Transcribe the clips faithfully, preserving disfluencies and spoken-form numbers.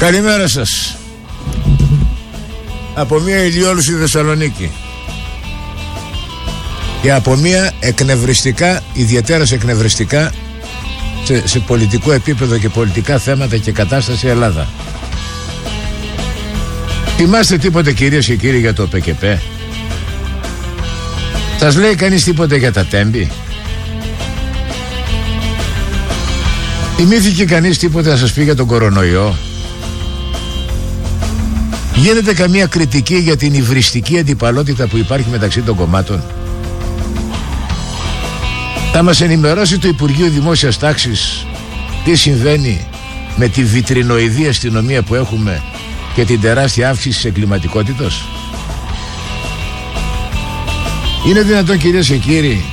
Καλημέρα σας. Από μια ηλιόλουστη Θεσσαλονίκη και από μια εκνευριστικά, ιδιαίτερα εκνευριστικά σε, σε πολιτικό επίπεδο και πολιτικά θέματα και κατάσταση Ελλάδα. Θυμάστε τίποτε, κυρίες και κύριοι, για το ΠΚΠ? Σας λέει κανείς τίποτε για τα τέμπη? Θυμήθηκε κανείς τίποτε να σας πει για τον κορονοϊό? Γίνεται καμία κριτική για την υβριστική αντιπαλότητα που υπάρχει μεταξύ των κομμάτων? Θα μας ενημερώσει το Υπουργείο Δημόσιας Τάξης τι συμβαίνει με τη βιτρινοειδή αστυνομία που έχουμε και την τεράστια αύξηση της εγκληματικότητας? Είναι δυνατόν, κυρίες και κύριοι,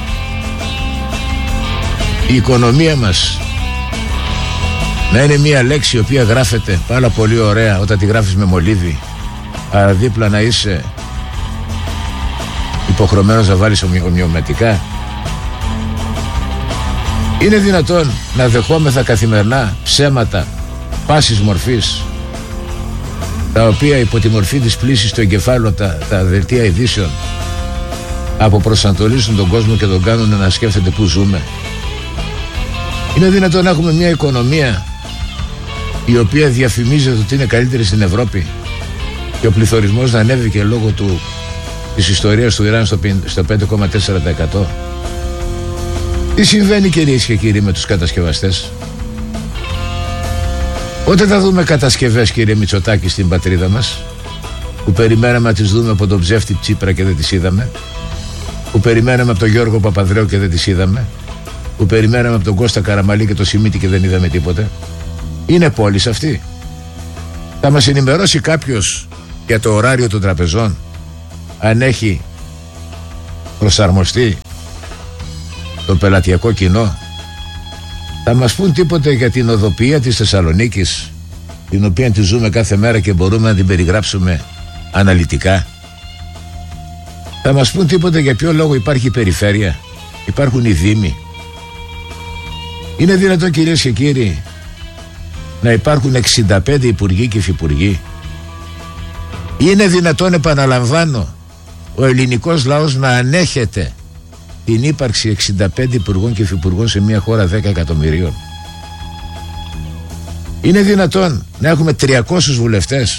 η οικονομία μας να είναι μια λέξη η οποία γράφεται πάρα πολύ ωραία όταν τη γράφεις με μολύβι, αλλά δίπλα να είσαι υποχρεωμένος να βάλεις ομοιωματικά? Είναι δυνατόν να δεχόμεθα καθημερινά ψέματα πάσης μορφής, τα οποία υπό τη μορφή της πλήσης στο εγκεφάλαιο τα, τα δελτία ειδήσεων αποπροσανατολίζουν τον κόσμο και τον κάνουν να σκέφτεται πού ζούμε? Είναι δυνατόν να έχουμε μια οικονομία η οποία διαφημίζεται ότι είναι καλύτερη στην Ευρώπη και ο πληθωρισμός να ανέβει και λόγω του, της ιστορίας του Ιράν στο, στο πέντε κόμμα τέσσερα τοις εκατό? Τι συμβαίνει, κυρίες και κύριοι, με τους κατασκευαστές? Όταν θα δούμε κατασκευές, κύριε Μητσοτάκη, στην πατρίδα μας, που περιμέναμε να τις δούμε από τον ψεύτη Τσίπρα και δεν τις είδαμε, που περιμέναμε από τον Γιώργο Παπανδρέου και δεν τις είδαμε, που περιμέναμε από τον Κώστα Καραμαλή και τον Σιμίτη και δεν είδαμε τίποτε? Είναι πόλης αυτή? Θα μας ενημερώσει κάποιος για το ωράριο των τραπεζών, αν έχει προσαρμοστεί το πελατειακό κοινό? Θα μας πούν τίποτε για την οδοποιία της Θεσσαλονίκης, την οποία τη ζούμε κάθε μέρα και μπορούμε να την περιγράψουμε αναλυτικά? Θα μας πούν τίποτε για ποιο λόγο υπάρχει η περιφέρεια, υπάρχουν οι δήμοι? Είναι δυνατόν, κυρίες και κύριοι, να υπάρχουν εξήντα πέντε υπουργοί και υφυπουργοί? Είναι δυνατόν, επαναλαμβάνω, ο ελληνικός λαός να ανέχεται την ύπαρξη εξήντα πέντε υπουργών και υφυπουργών σε μια χώρα δέκα εκατομμυρίων? Είναι δυνατόν να έχουμε τριακόσιους βουλευτές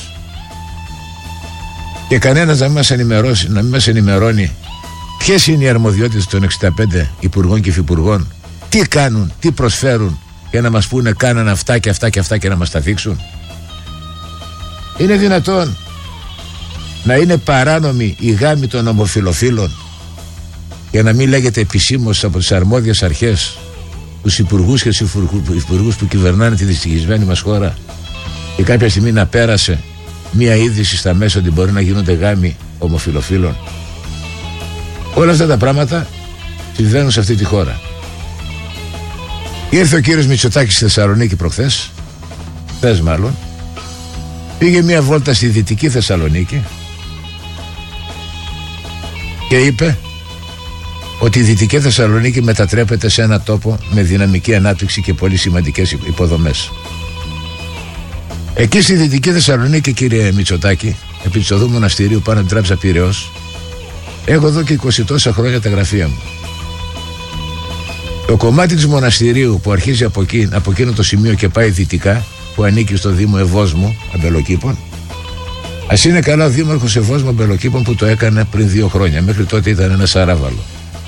και κανένας να μην μας ενημερώσει, να μην μας ενημερώνει ποιες είναι οι αρμοδιότητες των εξήντα πέντε υπουργών και υφυπουργών, τι κάνουν, τι προσφέρουν, για να μας πούνε κάναν αυτά και αυτά και αυτά και να μας τα δείξουν? Είναι δυνατόν να είναι παράνομη η γάμη των ομοφυλοφίλων για να μην λέγεται επισήμως από τις αρμόδιες αρχές, τους υπουργούς και τους υπουργούς που κυβερνάνε τη δυστυχισμένη μας χώρα, και κάποια στιγμή να πέρασε μία είδηση στα μέσα ότι μπορεί να γίνονται γάμοι ομοφυλοφίλων? Όλα αυτά τα πράγματα συμβαίνουν σε αυτή τη χώρα. Ήρθε ο κύριος Μητσοτάκης στη Θεσσαλονίκη προχθές, χθες μάλλον, πήγε μία βόλτα στη Δυτική Θεσσαλονίκη και είπε ότι η Δυτική Θεσσαλονίκη μετατρέπεται σε ένα τόπο με δυναμική ανάπτυξη και πολύ σημαντικές υποδομές. Εκεί στη Δυτική Θεσσαλονίκη, κύριε Μητσοτάκη, επί της οδού Μοναστηρίου πάνω την Τράπεζα Πειραιώς, έχω εδώ και είκοσι τόσα χρόνια τα γραφεία μου. Το κομμάτι της Μοναστηρίου που αρχίζει από, εκεί, από εκείνο το σημείο και πάει δυτικά, που ανήκει στο Δήμο Ευόσμου Αμπελοκήπων, ας είναι καλά ο Δήμαρχος Ευόσμου Αμπελοκήπων που το έκανε πριν δύο χρόνια. Μέχρι τότε ήταν ένα σαράβαλο.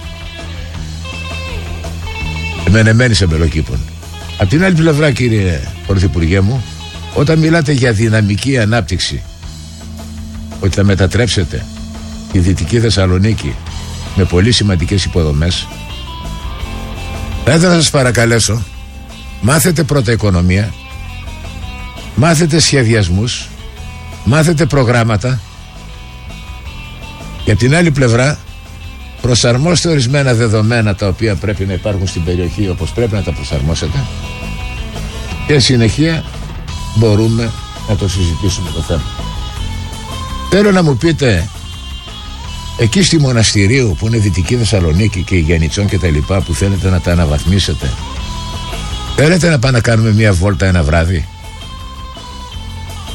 Εμενεμένης Αμπελοκήπων. Απ' την άλλη πλευρά, κύριε Πρωθυπουργέ μου, όταν μιλάτε για δυναμική ανάπτυξη, ότι θα μετατρέψετε τη Δυτική Θεσσαλονίκη με πολύ σημαντικές υποδομές, θα ήθελα να σας παρακαλέσω, μάθετε πρώτα οικονομία, μάθετε σχεδιασμούς, μάθετε προγράμματα, και από την άλλη πλευρά προσαρμόστε ορισμένα δεδομένα τα οποία πρέπει να υπάρχουν στην περιοχή όπως πρέπει να τα προσαρμόσετε, και συνεχεία μπορούμε να το συζητήσουμε το θέμα. Θέλω να μου πείτε, εκεί στη Μοναστηρίου που είναι Δυτική Θεσσαλονίκη και η Γιαννιτσών και τα λοιπά, που θέλετε να τα αναβαθμίσετε, θέλετε να πάμε να κάνουμε μια βόλτα ένα βράδυ?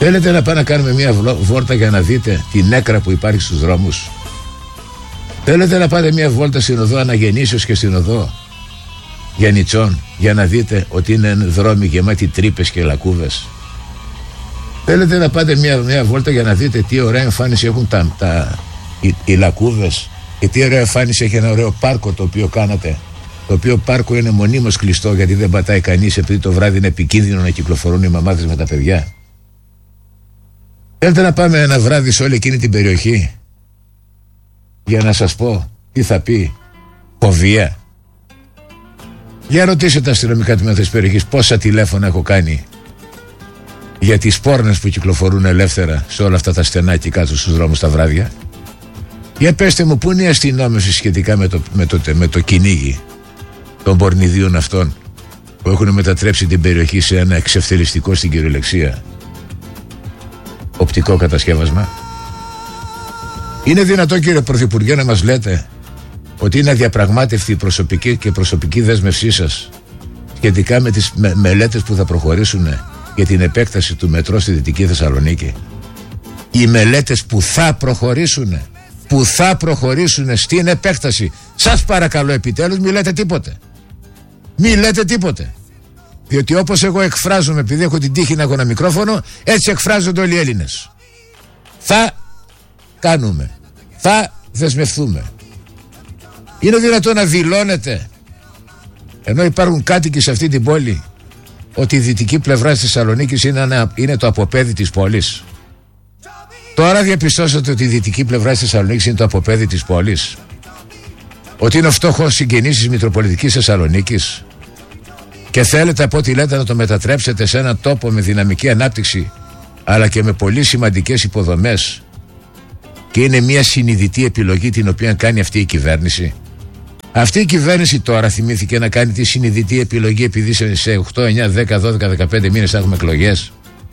Θέλετε να πάμε να κάνουμε μια βόλτα για να δείτε την νέκρα που υπάρχει στους δρόμους? Θέλετε να πάτε μια βόλτα στην οδό Αναγεννήσεως και στην οδό Γιαννιτσών για να δείτε ότι είναι δρόμοι γεμάτοι τρύπες και λακκούβες? Θέλετε να πάτε μια, μια βόλτα για να δείτε τι ωραία εμφάνιση έχουν τα, τα, οι, οι λακκούβες και τι ωραία εμφάνιση έχει ένα ωραίο πάρκο το οποίο κάνατε, το οποίο πάρκο είναι μονίμως κλειστό γιατί δεν πατάει κανείς επειδή το βράδυ είναι επικίνδυνο να κυκλοφορούν οι μαμάδες με τα παιδιά? Θέλετε να πάμε ένα βράδυ σε όλη εκείνη την περιοχή για να σας πω τι θα πει φοβία? Για ρωτήστε τα αστυνομικά τμήματα της περιοχής πόσα τηλέφωνα έχω κάνει για τις πόρνες που κυκλοφορούν ελεύθερα σε όλα αυτά τα στενά και κάτω στους δρόμους τα βράδια. Για πέστε μου, πού είναι η αστυνόμευση σχετικά με το, με το, με το κυνήγι των πορνιδίων αυτών που έχουν μετατρέψει την περιοχή σε ένα εξευθελιστικό στην κυριολεξία οπτικό κατασκεύασμα? Είναι δυνατό, κύριε Πρωθυπουργέ, να μας λέτε ότι είναι αδιαπραγμάτευτη η προσωπική και προσωπική δέσμευσή σας σχετικά με τις με, μελέτες που θα προχωρήσουν για την επέκταση του μετρό στη Δυτική Θεσσαλονίκη? Οι μελέτες που θα προχωρήσουν που θα προχωρήσουν στην επέκταση, σας παρακαλώ επιτέλους μη λέτε τίποτε. Μη λέτε τίποτε. Διότι όπως εγώ εκφράζομαι, επειδή έχω την τύχη να έχω ένα μικρόφωνο, έτσι εκφράζονται όλοι οι Έλληνες. Θα κάνουμε, θα δεσμευτούμε. Είναι δυνατόν να δηλώνετε, ενώ υπάρχουν κάτοικοι σε αυτή την πόλη, ότι η δυτική πλευρά της Θεσσαλονίκης είναι, είναι το αποπέδι της πόλης? Τώρα διαπιστώσατε ότι η δυτική πλευρά της Θεσσαλονίκης είναι το αποπέδι της πόλης? Ότι είναι ο φτωχός συγγενής της Μητροπολιτικής Θεσσαλονίκης? Και θέλετε από ό,τι λέτε να το μετατρέψετε σε έναν τόπο με δυναμική ανάπτυξη αλλά και με πολύ σημαντικές υποδομές, και είναι μια συνειδητή επιλογή την οποία κάνει αυτή η κυβέρνηση? Αυτή η κυβέρνηση τώρα θυμήθηκε να κάνει τη συνειδητή επιλογή επειδή σε οκτώ, εννιά, δέκα, δώδεκα, δεκαπέντε μήνες θα έχουμε εκλογές?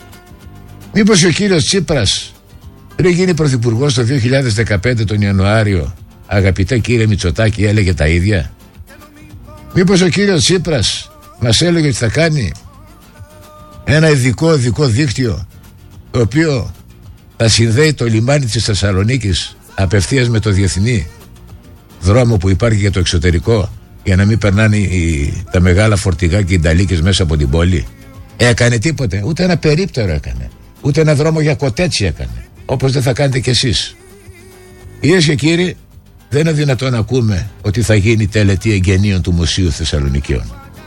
Μήπως ο κύριος Τσίπρας πριν γίνει πρωθυπουργός το δύο χιλιάδες δεκαπέντε τον Ιανουάριο, αγαπητέ κύριε Μητσοτάκη, έλεγε τα ίδια? Μήπως ο κύριος Τσίπρας μας έλεγε ότι θα κάνει ένα ειδικό οδικό δίκτυο το οποίο θα συνδέει το λιμάνι της Θεσσαλονίκης απευθείας με το διεθνή δρόμο που υπάρχει για το εξωτερικό, για να μην περνάνε οι, τα μεγάλα φορτηγά και οι νταλίκες μέσα από την πόλη? Έκανε τίποτε? Ούτε ένα περίπτερο έκανε. Ούτε ένα δρόμο για κοτέτσι έκανε. Όπως δεν θα κάνετε κι εσείς. Κυρίες και κύριοι, δεν είναι δυνατόν να ακούμε ότι θα γίνει τελετή εγγενείων του Μουσείου Θεσσαλονικίων.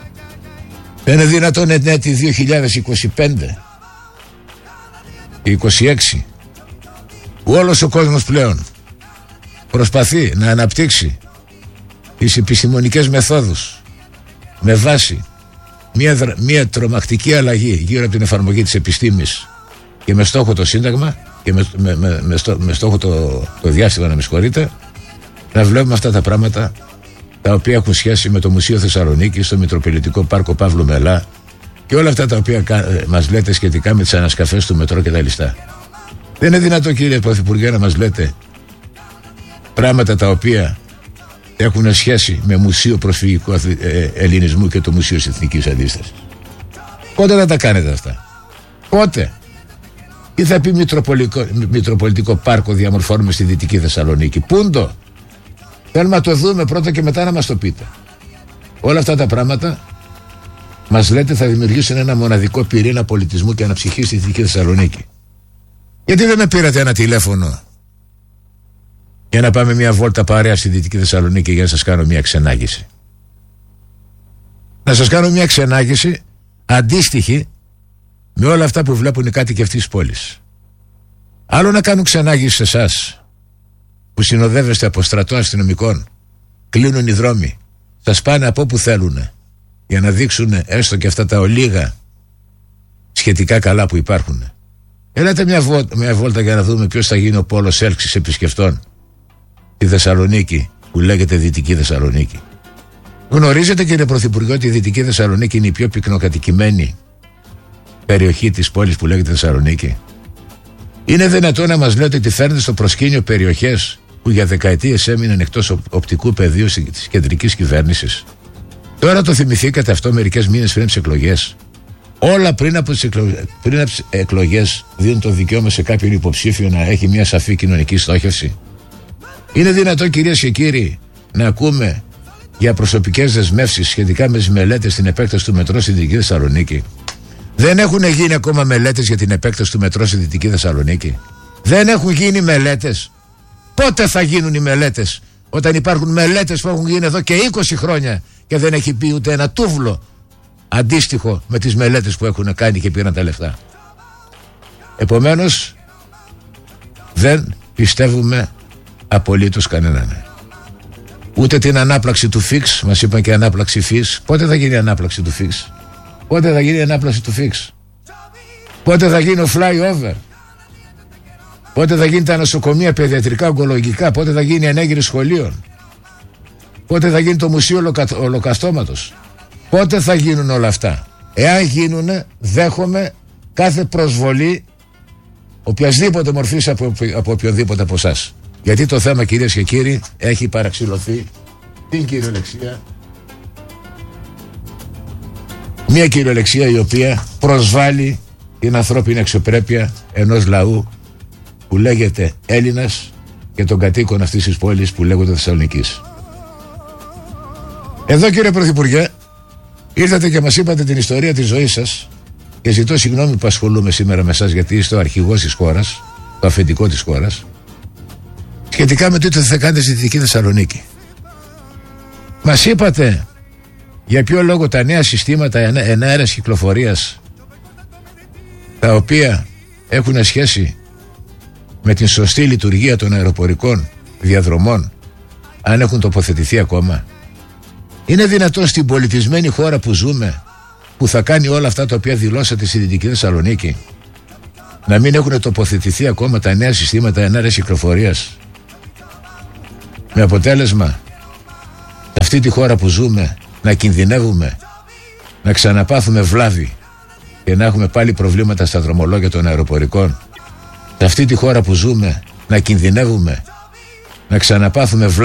Δεν είναι δυνατόν εν έτη δύο χιλιάδες είκοσι πέντε και είκοσι έξι που όλος ο κόσμος πλέον προσπαθεί να αναπτύξει τις επιστημονικές μεθόδους με βάση μια, μια τρομακτική αλλαγή γύρω από την εφαρμογή της επιστήμης και με στόχο το Σύνταγμα και με, με, με, με, στό, με στόχο το, το διάστημα, να με συγχωρείτε, να βλέπουμε αυτά τα πράγματα τα οποία έχουν σχέση με το Μουσείο Θεσσαλονίκης, το Μητροπολιτικό Πάρκο Παύλου Μελά και όλα αυτά τα οποία μας λέτε σχετικά με τις ανασκαφές του μετρό και τα ληστά. Δεν είναι δυνατό, κύριε Πρωθυπουργέ, να μας λέτε πράγματα τα οποία έχουν σχέση με Μουσείο Προσφυγικού Ελληνισμού και το Μουσείο της Εθνικής Αντίστασης. Πότε θα τα κάνετε αυτά? Πότε? Τι θα πει Μητροπολιτικό, Μητροπολιτικό Πάρκο διαμορφώνουμε στη Δυτική Θεσσαλονίκη? Πούντο? Θέλουμε να το δούμε πρώτα και μετά να μας το πείτε. Όλα αυτά τα πράγματα μας λέτε θα δημιουργήσουν ένα μοναδικό πυρήνα πολιτισμού και αναψυχής στη Δυτική Θεσσαλονίκη. Γιατί δεν με πήρατε ένα τηλέφωνο για να πάμε μια βόλτα παρέα στη Δυτική Θεσσαλονίκη για να σας κάνω μια ξενάγηση? Να σας κάνω μια ξενάγηση αντίστοιχη με όλα αυτά που βλέπουν οι κάτοικοι αυτής της πόλης. Άλλο να κάνουν ξενάγηση σε εσάς που συνοδεύεστε από στρατό αστυνομικών, κλείνουν οι δρόμοι, σας πάνε από όπου θέλουν για να δείξουν έστω και αυτά τα ολίγα σχετικά καλά που υπάρχουν. Έλατε μια, βο... μια βόλτα για να δούμε ποιος θα γίνει ο πόλος έλξης επισκεφτών στη Θεσσαλονίκη που λέγεται Δυτική Θεσσαλονίκη. Γνωρίζετε, κύριε Πρωθυπουργέ, ότι η Δυτική Θεσσαλονίκη είναι η πιο πυκνοκατοικημένη περιοχή της πόλης που λέγεται Θεσσαλονίκη? Είναι δυνατόν να μας λέτε ότι φέρνετε στο προσκήνιο περιοχές που για δεκαετίες έμειναν εκτός οπτικού πεδίου της κεντρικής κυβέρνησης? Τώρα το θυμηθήκατε αυτό μερικές μήνες πριν τις εκλογές? Όλα πριν από τις εκλογές, πριν από τις εκλογές δίνουν το δικαίωμα σε κάποιον υποψήφιο να έχει μια σαφή κοινωνική στόχευση. Είναι δυνατό, κυρίες και κύριοι, να ακούμε για προσωπικές δεσμεύσεις σχετικά με τις μελέτες στην επέκταση του μετρό στη Δυτική Θεσσαλονίκη? Δεν έχουν γίνει ακόμα μελέτες για την επέκταση του μετρό στη Δυτική Θεσσαλονίκη? Δεν έχουν γίνει μελέτες? Πότε θα γίνουν οι μελέτες, όταν υπάρχουν μελέτες που έχουν γίνει εδώ και είκοσι χρόνια και δεν έχει πει ούτε ένα τούβλο αντίστοιχο με τις μελέτες που έχουν κάνει και πήραν τα λεφτά? Επομένως, δεν πιστεύουμε απολύτως κανέναν. Ούτε την ανάπλαξη του φίξ, μας είπαν και ανάπλαξη φίξ. Πότε θα γίνει η ανάπλαξη του φίξ? Πότε θα γίνει η ανάπλαξη του φίξ? Πότε θα γίνει ο flyover? Πότε θα γίνει τα νοσοκομεία παιδιατρικά, ογκολογικά? Πότε θα γίνει η ανέγερη σχολείων? Πότε θα γίνει το μουσείο ολοκα... ολοκαυτώματος? Πότε θα γίνουν όλα αυτά? Εάν γίνουν, δέχομαι κάθε προσβολή οποιασδήποτε μορφής από, από οποιοδήποτε από εσάς. Γιατί το θέμα, κυρίες και κύριοι, έχει παραξηλωθεί την κυριολεξία. Μια κυριολεξία η οποία προσβάλλει την ανθρώπινη αξιοπρέπεια ενός λαού που λέγεται Έλληνας και των κατοίκων αυτής της πόλης που λέγονται Θεσσαλονικής. Εδώ, κύριε Πρωθυπουργέ, ήρθατε και μας είπατε την ιστορία της ζωής σας και ζητώ συγγνώμη που ασχολούμαι σήμερα με εσάς, γιατί είστε ο αρχηγός της χώρας, το αφεντικό της χώρας, σχετικά με το τι θα κάνετε στη Δυτική Θεσσαλονίκη. Μας είπατε για ποιο λόγο τα νέα συστήματα εναέρας κυκλοφορίας, τα οποία έχουν σχέση με την σωστή λειτουργία των αεροπορικών διαδρομών, αν έχουν τοποθετηθεί ακόμα? Είναι δυνατόν στην πολιτισμένη χώρα που ζούμε, που θα κάνει όλα αυτά τα οποία δηλώσατε στη Δυτική Θεσσαλονίκη, να μην έχουν τοποθετηθεί ακόμα τα νέα συστήματα εναέρας κυκλοφορίας? Με αποτέλεσμα, σε αυτή τη χώρα που ζούμε, να κινδυνεύουμε να ξαναπάθουμε βλάβη και να έχουμε πάλι προβλήματα στα δρομολόγια των αεροπορικών. Σε αυτή τη χώρα που ζούμε, να κινδυνεύουμε να ξαναπάθουμε βλάβη